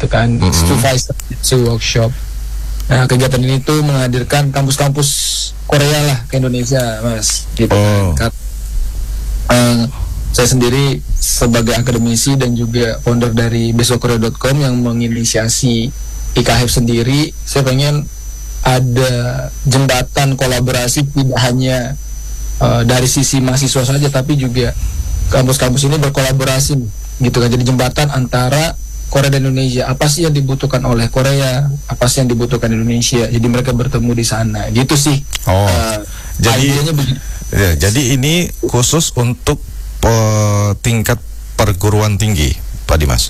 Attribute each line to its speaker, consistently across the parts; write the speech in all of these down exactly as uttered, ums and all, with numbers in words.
Speaker 1: gitu kan, mm-hmm. supervisor workshop. Nah, kegiatan ini tuh menghadirkan kampus-kampus Korea lah ke Indonesia, Mas. Gitu
Speaker 2: oh.
Speaker 1: kan. Uh, saya sendiri sebagai akademisi dan juga founder dari besokorea dot com yang menginisiasi I K H sendiri, saya pengen ada jembatan kolaborasi tidak hanya uh, dari sisi mahasiswa saja, tapi juga kampus-kampus ini berkolaborasi, gitu kan. Jadi jembatan antara Korea dan Indonesia. Apa sih yang dibutuhkan oleh Korea? Apa sih yang dibutuhkan Indonesia? Jadi mereka bertemu di sana. Gitu sih.
Speaker 2: Oh.
Speaker 1: Uh,
Speaker 2: jadi ya, jadi ini khusus untuk uh, tingkat perguruan tinggi, Pak Dimas.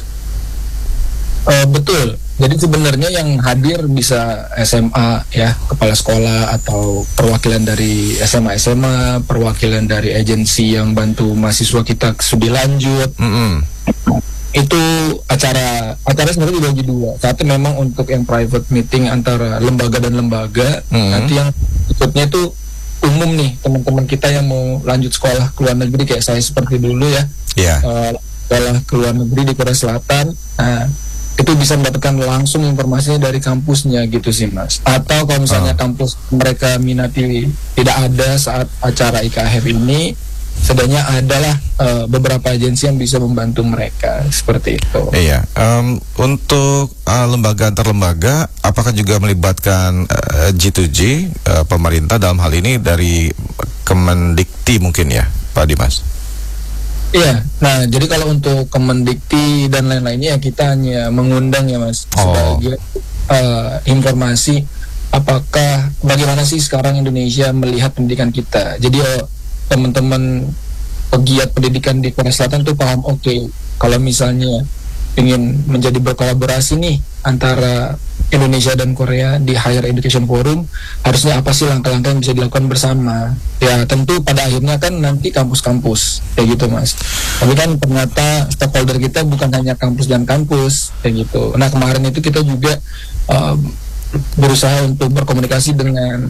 Speaker 1: Uh, betul. Jadi sebenarnya yang hadir bisa S M A ya, kepala sekolah atau perwakilan dari S M A S M A, perwakilan dari agensi yang bantu mahasiswa kita studi lanjut. Mm-hmm. Itu acara acara sebenarnya dibagi dua. Satu memang untuk yang private meeting antara lembaga dan lembaga. Mm-hmm. Nanti yang ikutnya itu umum nih, teman-teman kita yang mau lanjut sekolah ke luar negeri kayak saya seperti dulu ya.
Speaker 2: Yeah.
Speaker 1: Uh, sekolah ke luar negeri di Korea Selatan. Nah, itu bisa mendapatkan langsung informasinya dari kampusnya gitu sih, Mas. Atau kalau misalnya oh. kampus mereka minati tidak ada saat acara I K H ini, setidaknya adalah uh, beberapa agensi yang bisa membantu mereka seperti itu.
Speaker 2: Iya. Um, untuk uh, lembaga antar lembaga, apakah juga melibatkan uh, G dua G uh, pemerintah dalam hal ini dari Kemendikti mungkin ya, Pak Dimas?
Speaker 1: Iya, nah jadi kalau untuk Kemendikti dan lain-lainnya kita hanya mengundang ya, Mas, oh. sebagai uh, informasi apakah bagaimana sih sekarang Indonesia melihat pendidikan kita. Jadi oh, teman-teman pegiat pendidikan di Korea Selatan tuh paham, oke, okay, kalau misalnya ingin menjadi berkolaborasi nih antara Indonesia dan Korea di Higher Education Forum, harusnya apa sih langkah-langkah yang bisa dilakukan bersama? Ya tentu pada akhirnya kan nanti kampus-kampus kayak gitu, Mas. Tapi kan ternyata stakeholder kita bukan hanya kampus dan kampus kayak gitu. Nah kemarin itu kita juga uh, berusaha untuk berkomunikasi dengan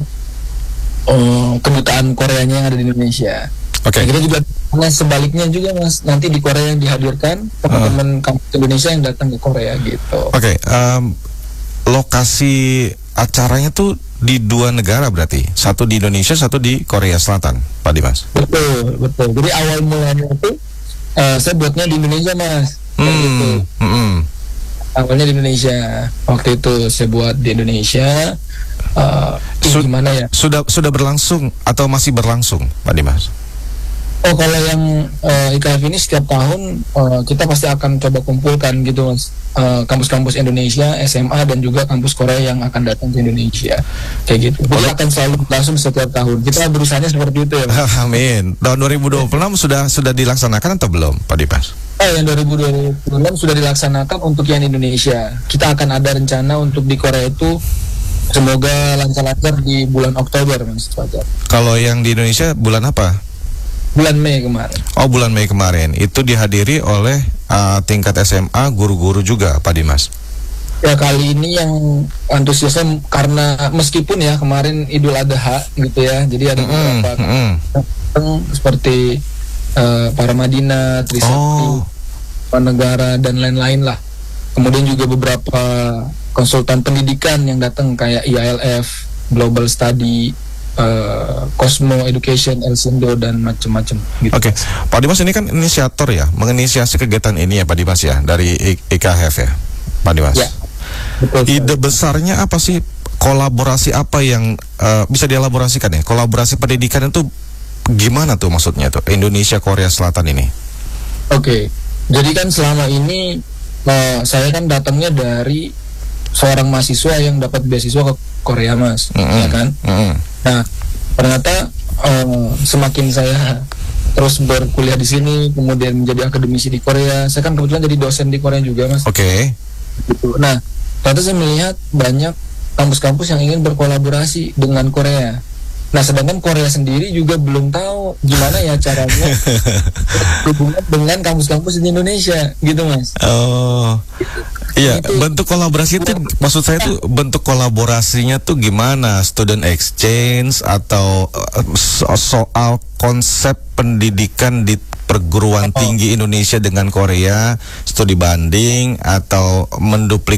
Speaker 1: uh, kedutaan Koreanya yang ada di Indonesia. Oke. Okay. Kita juga nah, sebaliknya juga, Mas, nanti di Korea yang dihadirkan teman-teman uh. kampus Indonesia yang datang ke Korea gitu.
Speaker 2: Oke. Okay, um... lokasi acaranya tuh di dua negara berarti, satu di Indonesia, satu di Korea Selatan, Pak Dimas.
Speaker 1: Betul, betul. Jadi awal mulanya itu uh, saya buatnya di Indonesia, Mas.
Speaker 2: Hmm,
Speaker 1: gitu.
Speaker 2: hmm.
Speaker 1: Awalnya di Indonesia. Waktu itu saya buat di Indonesia. Uh,
Speaker 2: Sud-
Speaker 1: gimana ya?
Speaker 2: Sudah sudah berlangsung atau masih berlangsung, Pak Dimas?
Speaker 1: Oh, kalau yang uh, I K F ini setiap tahun uh, kita pasti akan coba kumpulkan gitu, Mas, uh, kampus-kampus Indonesia, S M A dan juga kampus Korea yang akan datang ke Indonesia kayak gitu. Jadi akan selalu berlangsung setiap tahun. Kita berusahanya seperti itu ya, Mas.
Speaker 2: Amin. Tahun dua ribu dua puluh enam sudah sudah dilaksanakan atau belum, Pak Dimas?
Speaker 1: Oh, yang dua ribu dua puluh enam sudah dilaksanakan untuk yang Indonesia. Kita akan ada rencana untuk di Korea itu semoga lancar-lancar di bulan Oktober, Mas.
Speaker 2: Kalau yang di Indonesia bulan apa?
Speaker 1: Bulan Mei kemarin.
Speaker 2: Oh, bulan Mei kemarin. Itu dihadiri oleh uh, tingkat S M A, guru-guru juga, Pak Dimas?
Speaker 1: Ya, kali ini yang antusiasnya karena meskipun ya kemarin Idul Adha gitu ya. Jadi ada beberapa mm, mm, mm. seperti uh, para Madinah, Trisakti, oh. negara dan lain-lain lah. Kemudian juga beberapa konsultan pendidikan yang datang kayak I A L F, Global Study, Uh, Cosmo Education, Elsindo dan macam-macam gitu.
Speaker 2: Oke, okay. Pak Dimas ini kan inisiator ya, menginisiasi kegiatan ini ya Pak Dimas ya, dari I K H ya, Pak Dimas. Ya, betul. Ide besarnya apa sih? Kolaborasi apa yang uh, bisa dielaborasikan ya? Kolaborasi pendidikan itu gimana tuh maksudnya tuh Indonesia Korea Selatan ini?
Speaker 1: Oke, okay. Jadi kan selama ini uh, saya kan datangnya dari seorang mahasiswa yang dapat beasiswa ke Korea, Mas, mm-hmm. ya kan? Mm-hmm. Nah, ternyata uh, semakin saya terus berkuliah di sini, kemudian menjadi akademisi di Korea, saya kan kebetulan jadi dosen di Korea juga, Mas.
Speaker 2: Oke. Okay.
Speaker 1: Gitu. Nah, ternyata saya melihat banyak kampus-kampus yang ingin berkolaborasi dengan Korea. Nah, sedangkan Korea sendiri juga belum tahu gimana ya caranya hubungan dengan kampus-kampus di Indonesia, gitu, Mas.
Speaker 2: Oh, iya. Itu, bentuk kolaborasi itu, maksud saya tuh bentuk kolaborasinya tuh gimana? Student exchange atau uh, soal konsep pendidikan di perguruan tinggi Indonesia dengan Korea, studi banding atau menduplikasi